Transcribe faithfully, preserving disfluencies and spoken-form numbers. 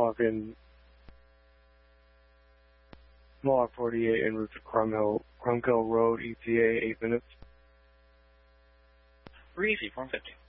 Mohawk in Mohawk forty-eight en route to Cromhill, Cromkill Road, E T A, eight minutes. Breezy, four fifty.